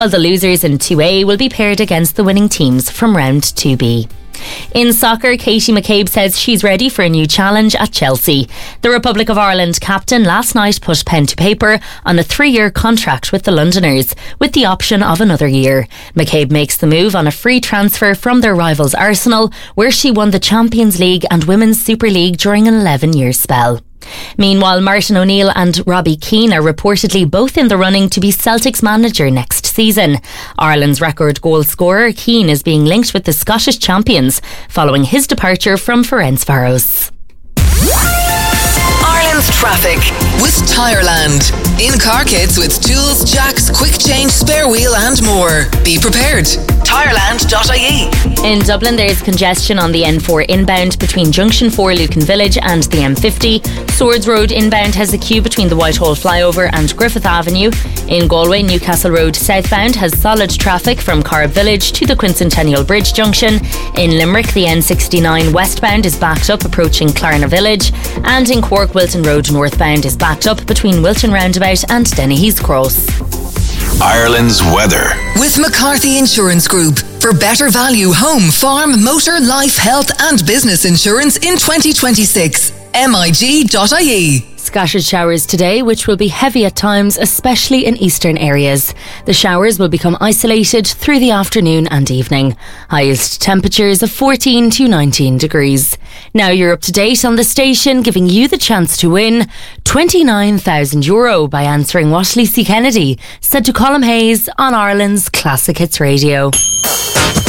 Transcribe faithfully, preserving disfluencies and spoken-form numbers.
while the losers in two A will be paired against the winning teams from round two B. In soccer, Katie McCabe says she's ready for a new challenge at Chelsea. The Republic of Ireland captain last night put pen to paper on a three-year contract with the Londoners, with the option of another year. McCabe makes the move on a free transfer from their rivals Arsenal, where she won the Champions League and Women's Super League during an eleven-year spell. Meanwhile, Martin O'Neill and Robbie Keane are reportedly both in the running to be Celtic's manager next season. Ireland's record goal scorer Keane is being linked with the Scottish champions following his departure from Ferencváros. Ireland's traffic with Tireland. In car kits with tools, jacks, quick change, spare wheel and more. Be prepared. Tireland dot I E. In Dublin, there is congestion on the N four inbound between Junction four Lucan Village and the M fifty. Swords Road inbound has a queue between the Whitehall flyover and Griffith Avenue. In Galway, Newcastle Road southbound has solid traffic from Carib Village to the Quincentennial Bridge junction. In Limerick, the N sixty-nine westbound is backed up approaching Klarna Village. And in Cork, Wilton Road northbound is backed up between Wilton Roundabout and Dennehy's Cross. Ireland's weather with McCarthy Insurance Group for better value home, farm, motor, life, health and business insurance in twenty twenty-six. M I G dot I E. Scattered showers today, which will be heavy at times, especially in eastern areas. The showers will become isolated through the afternoon and evening. Highest temperatures of fourteen to nineteen degrees. Now you're up to date on the station, giving you the chance to win twenty-nine thousand euro by answering what Lacey Kennedy said to Colm Hayes on Ireland's Classic Hits Radio.